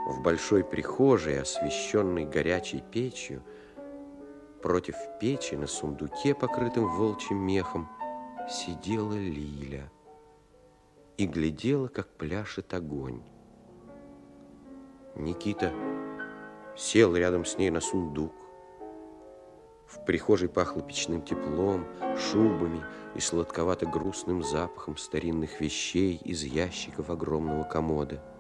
В большой прихожей, освещенной горячей печью, против печи на сундуке, покрытым волчьим мехом, сидела Лиля и глядела, как пляшет огонь. Никита сел рядом с ней на сундук. В прихожей пахло печным теплом, шубами и сладковато-грустным запахом старинных вещей из ящиков огромного комода.